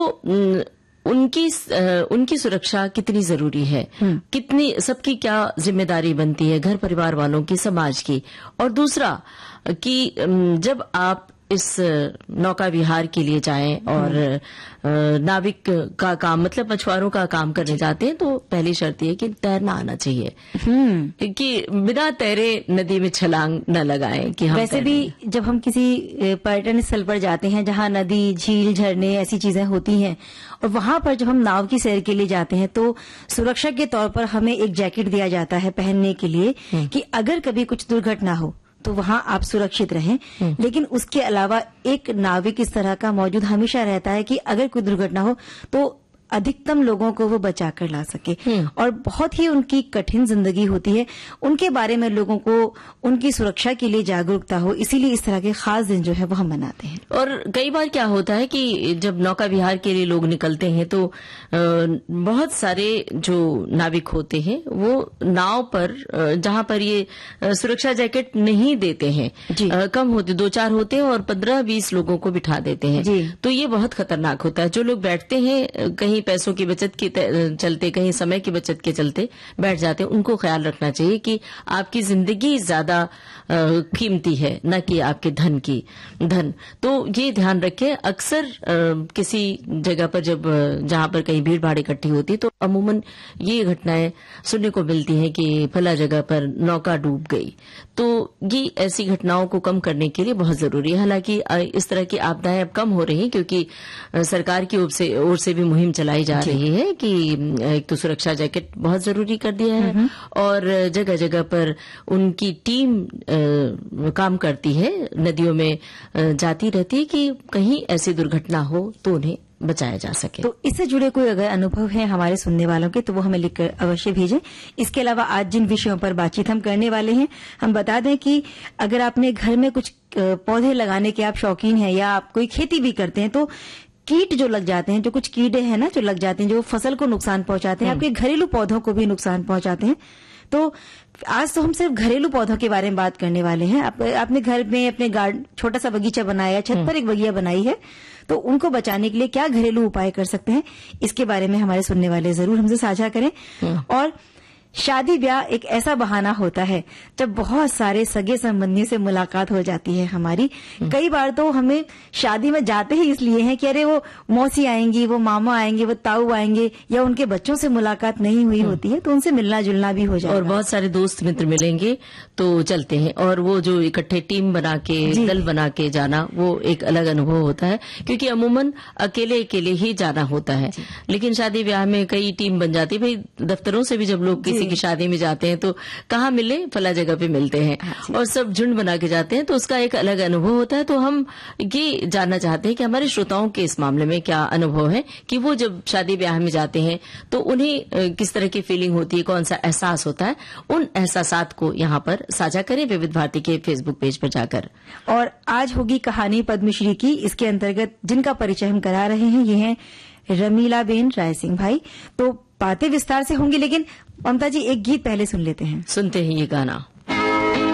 उनकी सुरक्षा कितनी जरूरी है, कितनी सबकी क्या जिम्मेदारी बनती है, घर परिवार वालों की, समाज की। और दूसरा कि जब आप इस नौका विहार के लिए जाएं और नाविक का काम मतलब मछुआरों का काम करने जाते हैं, तो पहली शर्त ये कि तैरना आना चाहिए, कि बिना तैरे नदी में छलांग न लगाएं। कि हम वैसे भी जब हम किसी पर्यटन स्थल पर जाते हैं जहां नदी, झील, झरने ऐसी चीजें होती हैं, और वहां पर जब हम नाव की सैर के लिए जाते हैं तो सुरक्षा के तौर पर हमें एक जैकेट दिया जाता है पहनने के लिए कि अगर कभी कुछ दुर्घटना हो तो वहां आप सुरक्षित रहें। लेकिन उसके अलावा एक नाविक इस तरह का मौजूद हमेशा रहता है कि अगर कोई दुर्घटना हो तो अधिकतम लोगों को वो बचा कर ला सके। और बहुत ही उनकी कठिन जिंदगी होती है, उनके बारे में लोगों को उनकी सुरक्षा के लिए जागरूकता हो, इसीलिए इस तरह के खास दिन जो है वो हम मनाते हैं। और कई बार क्या होता है कि जब नौका विहार के लिए लोग निकलते हैं तो बहुत सारे जो नाविक होते हैं वो नाव पर जहां पर ये सुरक्षा जैकेट नहीं देते हैं, कम होते, 2-4 होते हैं और 15-20 लोगों को बिठा देते हैं, तो ये बहुत खतरनाक होता है। जो लोग बैठते हैं कहीं पैसों की बचत के चलते, कहीं समय की बचत के चलते बैठ जाते हैं, उनको ख्याल रखना चाहिए कि आपकी जिंदगी ज्यादा कीमती है, न कि आपके धन। तो ये ध्यान रखें। अक्सर किसी जगह पर जहां पर कहीं भीड़ भाड़ इकट्ठी होती है तो अमूमन ये घटनाएं सुनने को मिलती हैं कि फला जगह पर नौका डूब गई। तो ये ऐसी घटनाओं को कम करने के लिए बहुत जरूरी है। हालांकि इस तरह की आपदाएं अब कम हो रही हैं क्योंकि सरकार की ओर से भी मुहिम चलाई जा रही है कि एक तो सुरक्षा जैकेट बहुत जरूरी कर दिया है और जगह जगह पर उनकी टीम काम करती है, नदियों में जाती रहती है कि कहीं ऐसी दुर्घटना हो तो उन्हें बचाया जा सके। तो इससे जुड़े कोई अगर अनुभव है हमारे सुनने वालों के तो वो हमें लिखकर अवश्य भेजें। इसके अलावा आज जिन विषयों पर बातचीत हम करने वाले हैं, हम बता दें कि अगर आपने घर में कुछ पौधे लगाने के आप शौकीन हैं या आप कोई खेती भी करते हैं तो कीट जो लग जाते हैं, जो कुछ कीड़े हैं ना जो लग जाते हैं, जो फसल को नुकसान पहुंचाते हैं, आपके घरेलू पौधों को भी नुकसान पहुंचाते हैं। तो आज तो हम सिर्फ घरेलू पौधों के बारे में बात करने वाले हैं। आपने घर में अपने गार्डन छोटा सा बगीचा बनाया, छत पर एक बगिया बनाई है, तो उनको बचाने के लिए क्या घरेलू उपाय कर सकते हैं, इसके बारे में हमारे सुनने वाले जरूर हमसे साझा करें। और शादी ब्याह एक ऐसा बहाना होता है जब बहुत सारे सगे संबंधियों से मुलाकात हो जाती है हमारी। कई बार तो हमें शादी में जाते ही इसलिए हैं कि अरे वो मौसी आएंगी, वो मामा आएंगे, वो ताऊ आएंगे, या उनके बच्चों से मुलाकात नहीं हुई होती है तो उनसे मिलना जुलना भी हो जाएगा और बहुत सारे दोस्त मित्र मिलेंगे तो चलते हैं। और वो जो इकट्ठे टीम बना के, दल बना के जाना, वो एक अलग अनुभव होता है क्योंकि अमूमन अकेले ही जाना होता है। लेकिन शादी ब्याह में कई टीम बन जाती है। भाई दफ्तरों से भी जब लोग किसी की शादी में जाते हैं तो कहाँ मिले, फला जगह पे मिलते हैं और सब झुंड बना के जाते हैं, तो उसका एक अलग अनुभव होता है। तो हम ये जानना चाहते हैं कि हमारे श्रोताओं के इस मामले में क्या अनुभव है कि वो जब शादी ब्याह में जाते हैं तो उन्हें किस तरह की फीलिंग होती है, कौन सा एहसास होता है। उन एहसासात को यहाँ पर साझा करें विविध भारती के फेसबुक पेज पर जाकर। और आज होगी कहानी पद्मश्री की। इसके अंतर्गत जिनका परिचय हम करा रहे हैं ये हैं रमीला बेन राय सिंह भाई। तो बातें विस्तार से होंगी, लेकिन ममता जी एक गीत पहले सुन लेते हैं। सुनते हैं ये गाना।